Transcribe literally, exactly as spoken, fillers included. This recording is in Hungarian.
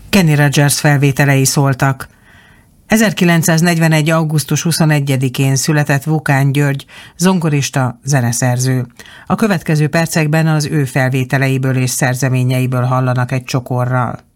Kenny Rogers felvételei szóltak. ezerkilencszáznegyvenegy. augusztus huszonegyedikén született Vukán György, zongorista, zeneszerző. A következő percekben az ő felvételeiből és szerzeményeiből hallanak egy csokorral.